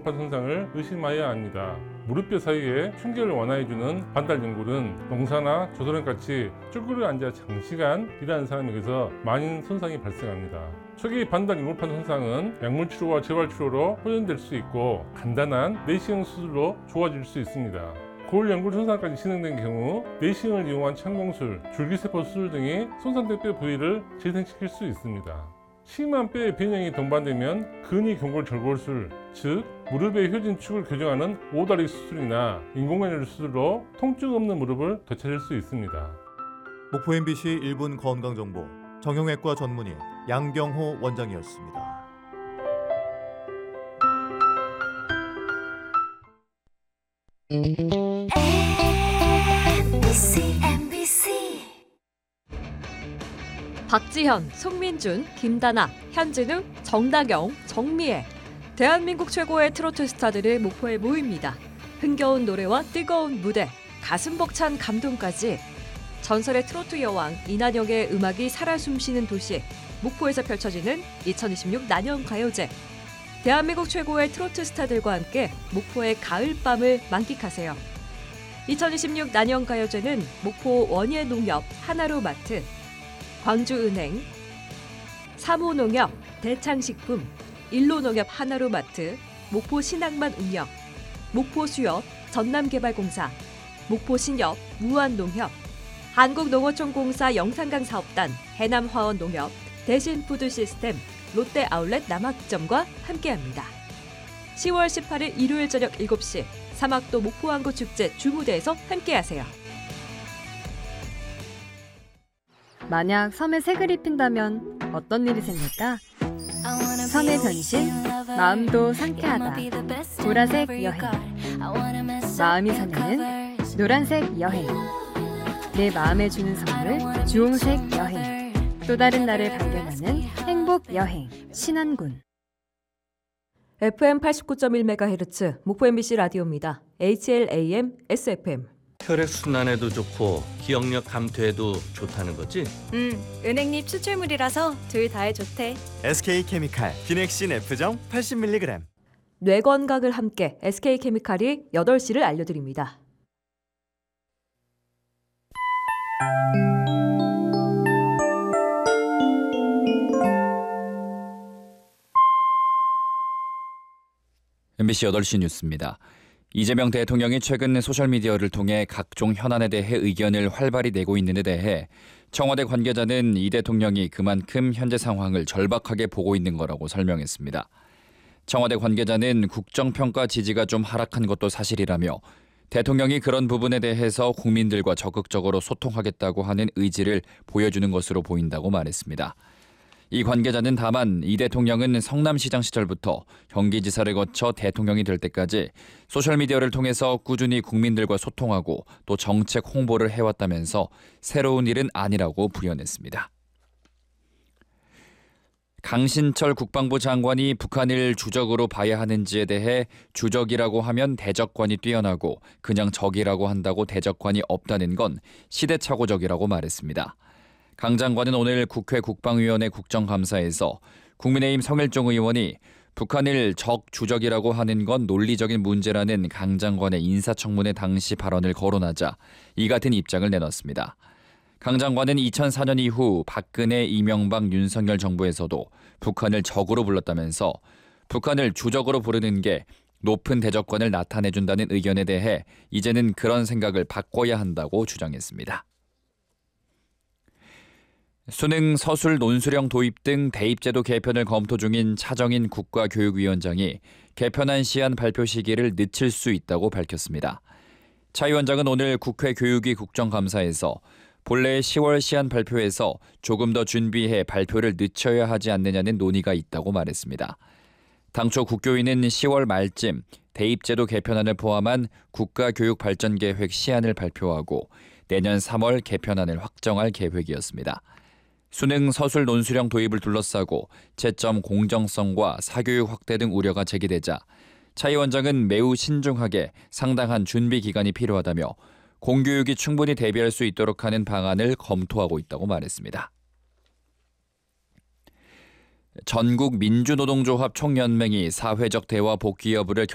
골판 손상을 의심해야 합니다. 무릎뼈 사이에 충격을 완화해주는 반달 연골은 농사나 조선같이 쭈그려 앉아 장시간 일하는 사람에게서 많은 손상이 발생합니다. 초기 반달 연골판 손상은 약물 치료와 재활 치료로 호전될 수 있고 간단한 내시경 수술로 좋아질 수 있습니다. 고울 연골 손상까지 진행된 경우 내시경을 이용한 창공술, 줄기세포 수술 등이 손상된 뼈 부위를 재생시킬 수 있습니다. 심한 뼈의 변형이 동반되면 근위경골 절골술, 즉 무릎의 효진축을 교정하는 오다리 수술이나 인공관절 수술로 통증 없는 무릎을 되찾을 수 있습니다. 목포 MBC 1분 건강정보 정형외과 전문의 양경호 원장이었습니다. 박지현, 송민준, 김다나, 현진우, 정다경, 정미애. 대한민국 최고의 트로트 스타들을 목포에 모입니다. 흥겨운 노래와 뜨거운 무대, 가슴 벅찬 감동까지 전설의 트로트 여왕 이난영의 음악이 살아 숨쉬는 도시 목포에서 펼쳐지는 2026 난영가요제. 대한민국 최고의 트로트 스타들과 함께 목포의 가을밤을 만끽하세요. 2026 난영가요제는 목포 원예농협 하나로마트, 광주은행, 사모농협, 대창식품, 일로농협 하나로마트, 목포신항만 운영, 목포수협, 전남개발공사, 목포신협, 무안농협, 한국농어촌공사 영산강사업단, 해남화원농협, 대신푸드시스템, 롯데아울렛 남학점과 함께합니다. 10월 18일 일요일 저녁 7시 사막도 목포항구축제 주무대에서 함께하세요. 만약 섬에 색을 입힌다면 어떤 일이 생길까? 선의 변신, 마음도 상쾌하다. 보라색 여행. 마음이 설레는 노란색 여행. 내 마음에 주는 선물 주홍색 여행. 또 다른 나를 발견하는 행복 여행 신안군. FM 89.1MHz 목포 MBC 라디오입니다. HLAM SFM. 혈액순환에도 좋고 기억력 감퇴에도 좋다는 거지? 은행잎 추출물이라서 둘 다에 좋대. SK케미칼 비넥신 F정 80mg. 뇌 건강을 함께 SK케미칼이 8시를 알려드립니다. MBC 8시 뉴스입니다. 이재명 대통령이 최근 소셜미디어를 통해 각종 현안에 대해 의견을 활발히 내고 있는 데 대해 청와대 관계자는 이 대통령이 그만큼 현재 상황을 절박하게 보고 있는 거라고 설명했습니다. 청와대 관계자는 국정평가 지지가 좀 하락한 것도 사실이라며 대통령이 그런 부분에 대해서 국민들과 적극적으로 소통하겠다고 하는 의지를 보여주는 것으로 보인다고 말했습니다. 이 관계자는 다만 이 대통령은 성남시장 시절부터 경기지사를 거쳐 대통령이 될 때까지 소셜미디어를 통해서 꾸준히 국민들과 소통하고 또 정책 홍보를 해왔다면서 새로운 일은 아니라고 부연했습니다. 강신철 국방부 장관이 북한을 주적으로 봐야 하는지에 대해 주적이라고 하면 대적관이 뛰어나고 그냥 적이라고 한다고 대적관이 없다는 건 시대착오적이라고 말했습니다. 강 장관은 오늘 국회 국방위원회 국정감사에서 국민의힘 성일종 의원이 북한을 적주적이라고 하는 건 논리적인 문제라는 강 장관의 인사청문회 당시 발언을 거론하자 이 같은 입장을 내놨습니다. 강 장관은 2004년 이후 박근혜, 이명박, 윤석열 정부에서도 북한을 적으로 불렀다면서 북한을 주적으로 부르는 게 높은 대적관을 나타내준다는 의견에 대해 이제는 그런 생각을 바꿔야 한다고 주장했습니다. 수능 서술 논술형 도입 등 대입제도 개편을 검토 중인 차정인 국가교육위원장이 개편안 시한 발표 시기를 늦출 수 있다고 밝혔습니다. 차 위원장은 오늘 국회 교육위 국정감사에서 본래 10월 시한 발표에서 조금 더 준비해 발표를 늦춰야 하지 않느냐는 논의가 있다고 말했습니다. 당초 국교위는 10월 말쯤 대입제도 개편안을 포함한 국가교육발전계획 시안을 발표하고 내년 3월 개편안을 확정할 계획이었습니다. 수능 서술 논술형 도입을 둘러싸고 채점 공정성과 사교육 확대 등 우려가 제기되자 차 위원장은 매우 신중하게 상당한 준비 기간이 필요하다며 공교육이 충분히 대비할 수 있도록 하는 방안을 검토하고 있다고 말했습니다. 전국민주노동조합 총연맹이 사회적 대화 복귀 여부를